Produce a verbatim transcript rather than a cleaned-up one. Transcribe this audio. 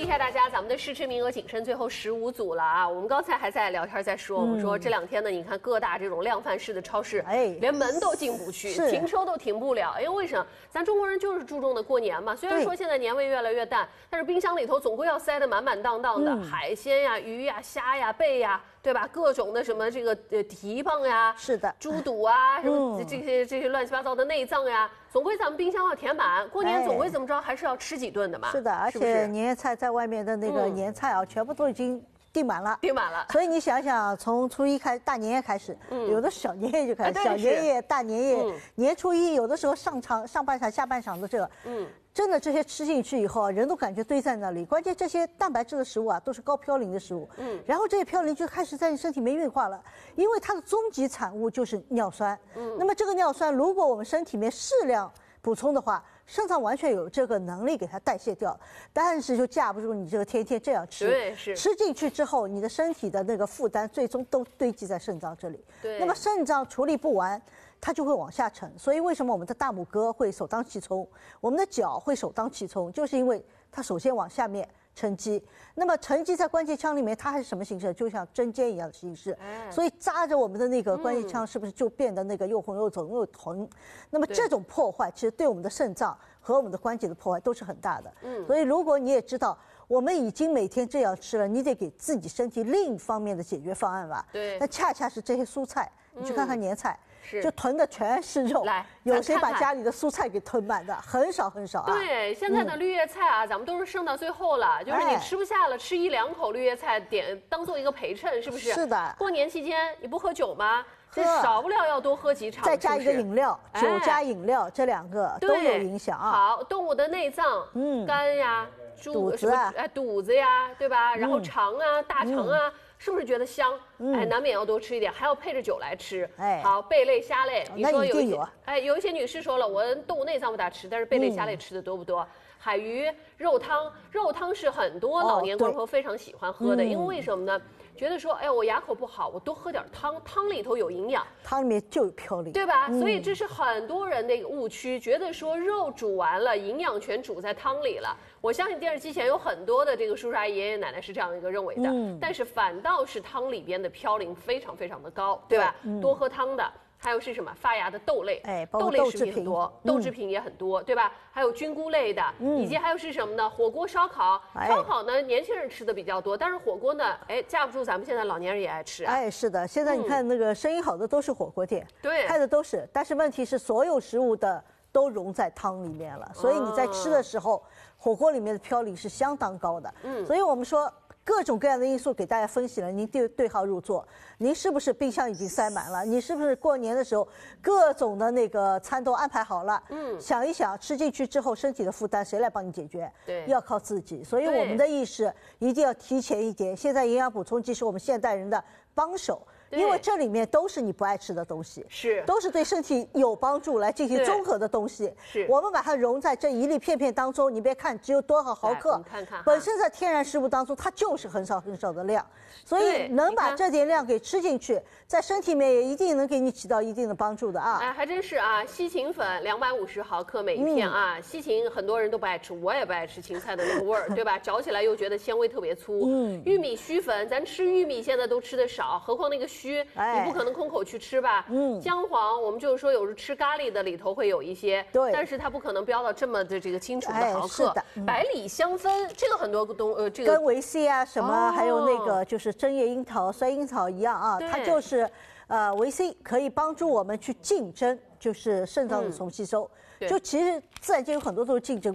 一下大家，咱们的试吃名额仅剩最后十五组了啊！我们刚才还在聊天，在说，我们说这两天呢，你看各大这种量贩式的超市，哎，连门都进不去，停车都停不了。因为为什么？咱中国人就是注重的过年嘛。虽然说现在年味越来越淡，但是冰箱里头总归要塞得满满当当的，海鲜呀、鱼呀、虾呀、贝呀。 对吧？各种的什么这个呃蹄膀呀， 是的， 猪肚啊，什么这些这些乱七八糟的内脏呀，总归咱们冰箱要填满。过年总归怎么着，还是要吃几顿的嘛。 是的，而且年夜菜在外面的那个年菜啊，全部都已经订满了， 订满了。 所以你想想，从初一开大年夜开始，有的小年夜就开始，小年夜、大年夜、年初一，有的时候上场上半场、下半场的这个，嗯。 真的这些吃进去以后啊，人都感觉堆在那里。关键这些蛋白质的食物啊，都是高嘌呤的食物。嗯，然后这些嘌呤就开始在你身体里面运化了，因为它的终极产物就是尿酸。嗯，那么这个尿酸，如果我们身体里面适量补充的话，肾脏完全有这个能力给它代谢掉，但是就架不住你这个天天这样吃。 对，是吃进去之后，你的身体的那个负担最终都堆积在肾脏这里。 对， 那么肾脏处理不完。 它就会往下沉，所以为什么我们的大拇哥会首当其冲，我们的脚会首当其冲，就是因为它首先往下面沉积。那么沉积在关节腔里面，它还是什么形式？就像针尖一样的形式。所以扎着我们的那个关节腔，是不是就变得那个又红又肿又疼？那么这种破坏，其实对我们的肾脏和我们的关节的破坏都是很大的。嗯，所以如果你也知道。 我们已经每天这样吃了，你得给自己身体另一方面的解决方案吧。 对， 那恰恰是这些蔬菜，你去看看年菜， 是就囤的全是肉。 来， 有谁把家里的蔬菜给囤满的？很少很少啊。 对，现在的绿叶菜啊，咱们都是剩到最后了，就是你吃不下了，吃一两口绿叶菜，点当做一个陪衬，是不是？ 是的。 过年期间你不喝酒吗？ 这少不了要多喝几场， 再加一个饮料，酒加饮料，这两个都有影响啊。 好，动物的内脏，嗯，肝呀、 肚子啊， 哎，肚子呀，对吧？然后肠啊、大肠啊，是不是觉得香？哎，难免要多吃一点，还要配着酒来吃。哎，好，贝类、虾类，你说有一些，哎，有一些女士说了，我动物内脏不大吃，但是贝类、虾类吃的多不多？ 海鱼肉汤，肉汤是很多老年观众非常喜欢喝的，因为为什么呢？觉得说，哎，我牙口不好，我多喝点汤，汤里头有营养， 汤里面就有嘌呤， 对吧？所以这是很多人的一个误区，觉得说肉煮完了，营养全煮在汤里了。我相信电视机前有很多的这个叔叔阿姨、爷爷奶奶是这样一个认为的，嗯、但是反倒是汤里边的嘌呤非常非常的高，对吧？嗯、多喝汤的。 还有是什么发芽的豆类， 哎， 豆类食品很多，豆制品也很多，对吧？还有菌菇类的，以及还有是什么呢？火锅、烧烤，烧烤呢年轻人吃的比较多，但是火锅呢，哎，架不住咱们现在老年人也爱吃啊。 哎，是的，现在你看那个生意好的都是火锅店， 对， 开的都是，但是问题是所有食物的都溶在汤里面了，所以你在吃的时候，火锅里面的嘌呤是相当高的。嗯，所以我们说。 各种各样的因素给大家分析了，您对对号入座。您是不是冰箱已经塞满了？你是不是过年的时候各种的那个餐都安排好了？嗯，想一想，吃进去之后身体的负担谁来帮你解决？ 对， 要靠自己。所以我们的意识一定要提前一点。现在营养补充剂是我们现代人的帮手。 因为这里面都是你不爱吃的东西， 是都是对身体有帮助来进行综合的东西。 是， 我们把它融在这一粒片片当中，你别看只有多少毫克， 看看本身在天然食物当中它就是很少很少的量，所以能把这点量给吃进去，在身体里面也一定能给你起到一定的帮助的啊。 哎，还真是啊，西芹粉两百五十毫克每一片啊，嗯、西芹很多人都不爱吃，我也不爱吃芹菜的那个味儿，对吧？嚼起来又觉得纤维特别粗。嗯，玉米须粉，咱吃玉米现在都吃的少，何况那个须，哎、你不可。 可能空口去吃吧，嗯，姜黄我们就是说有时吃咖喱的里头会有一些， 对， 但是它不可能标到这么的这个清楚的毫克。 哎、是的， 嗯、百里香氛这个很多东呃这个跟维 C 啊什么，哦、还有那个就是针叶樱桃、酸樱桃一样啊，它就是呃维 C 可以帮助我们去竞争，就是肾脏的重吸收。嗯、就其实自然界有很多都是竞争